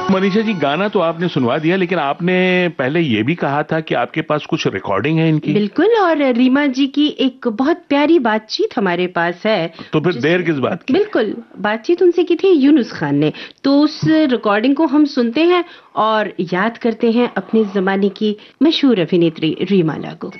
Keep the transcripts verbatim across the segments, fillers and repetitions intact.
मनीषा जी, गाना तो आपने सुनवा दिया, लेकिन आपने पहले ये भी कहा था कि आपके पास कुछ रिकॉर्डिंग है इनकी। बिल्कुल, और रीमा जी की एक बहुत प्यारी बातचीत हमारे पास है। तो फिर देर किस बात की? बिल्कुल, बातचीत उनसे की थी यूनुस खान ने। तो उस रिकॉर्डिंग को हम सुनते हैं और याद करते हैं अपने जमाने की मशहूर अभिनेत्री रीमा लागू।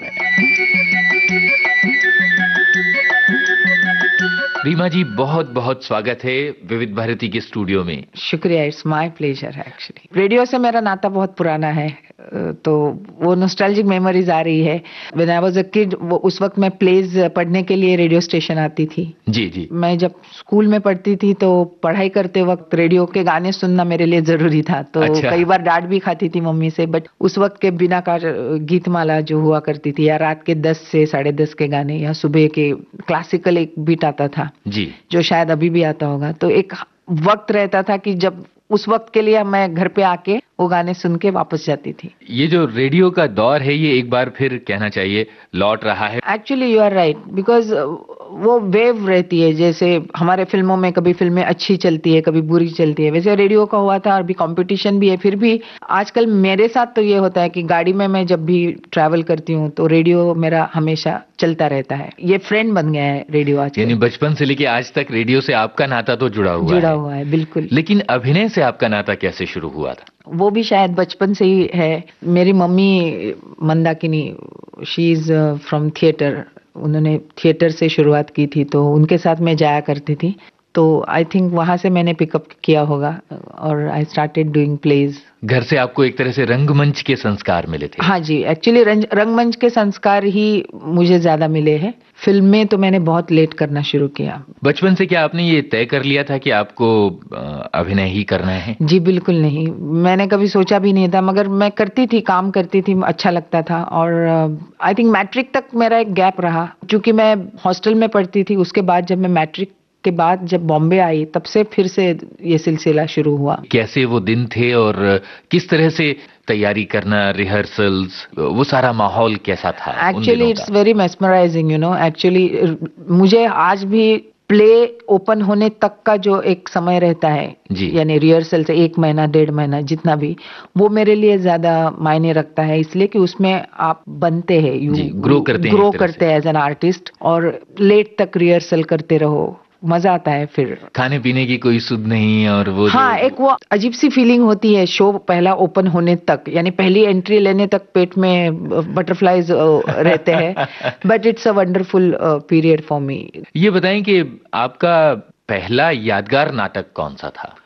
रीमा जी, बहुत बहुत स्वागत है विविध भारती के स्टूडियो में। शुक्रिया, it's my pleasure. Actually radio से मेरा नाता बहुत पुराना है, तो वो नॉस्टैल्जिक मेमोरीज आ रही है। When I was a kid, वो उस वक्त मैं प्लेज पढ़ने के लिए रेडियो स्टेशन आती थी। जी जी। मैं जब स्कूल में पढ़ती थी तो पढ़ाई करते वक्त रेडियो के गाने सुनना मेरे लिए जरूरी था, तो अच्छा। कई बार डांट भी खाती थी मम्मी से, बट उस वक्त के बिना का गीतमाला जो हुआ करती थी, या रात के दस से साढ़े दस के गाने, या सुबह के क्लासिकल एक बीट आता था जी, जो शायद अभी भी आता होगा। तो एक वक्त रहता था कि जब उस वक्त के लिए मैं घर पे आके वो गाने सुन के वापस जाती थी। ये जो रेडियो का दौर है, ये एक बार फिर कहना चाहिए लौट रहा है। Actually you are right, because वो वेव रहती है। जैसे हमारे फिल्मों में कभी फिल्में अच्छी चलती है, कभी बुरी चलती है, वैसे रेडियो का हुआ था। अभी कंपटीशन भी है, फिर भी आजकल मेरे साथ तो ये होता है कि गाड़ी में मैं जब भी ट्रैवल करती हूँ तो रेडियो मेरा हमेशा चलता रहता है। ये फ्रेंड बन गया है रेडियो आज। यानी बचपन से लेके आज तक रेडियो से आपका नाता तो जुड़ा हुआ जुड़ा है। हुआ है, बिल्कुल। लेकिन अभिनय से आपका नाता कैसे शुरू हुआ था? वो भी शायद बचपन से ही है। मेरी mummy Mandakini, she is from theatre. उन्होंने थिएटर से शुरुआत की थी, तो उनके साथ मैं जाया करती थी। तो आई थिंक वहां से मैंने पिकअप किया होगा और आई स्टार्टेड डूइंग प्लेज। घर से आपको एक तरह से रंगमंच के संस्कार मिले थे? हाँ जी, एक्चुअली रंगमंच के संस्कार ही मुझे ज्यादा मिले हैं। फिल्म में तो मैंने बहुत लेट करना शुरू किया। बचपन से क्या आपने ये तय कर लिया था कि आपको अभिनय ही करना है? जी बिल्कुल नहीं, मैंने कभी सोचा भी नहीं था, मगर मैं करती थी, काम करती थी, अच्छा लगता था। और आई थिंक मैट्रिक तक मेरा एक गैप रहा, क्योंकि मैं हॉस्टल में पढ़ती थी। उसके बाद जब मैं मैट्रिक के बाद जब बॉम्बे आई, तब से फिर से ये सिलसिला शुरू हुआ। कैसे वो दिन थे और किस तरह से तैयारी करना, रिहर्सल्स, वो सारा माहौल कैसा था? Actually it's very mesmerising, you know. Actually मुझे आज भी प्ले ओपन होने तक का जो एक समय रहता है, यानी रिहर्सल से एक महीना डेढ़ महीना जितना भी, वो मेरे लिए ज्यादा मायने रखता है। इसलिए कि उसमें आप बनते हैं, यू ग्रो करते हैं, ग्रो करते हैं एज एन आर्टिस्ट, और लेट तक रिहर्सल करते रहो, मजा आता है। फिर खाने पीने की कोई सुध नहीं, और वो हाँ, एक वो अजीब सी फीलिंग होती है शो पहला ओपन होने तक, यानी पहली एंट्री लेने तक पेट में बटरफ्लाइज रहते हैं, but it's a wonderful period for me. ये बताएं कि आपका पहला यादगार नाटक कौन सा था?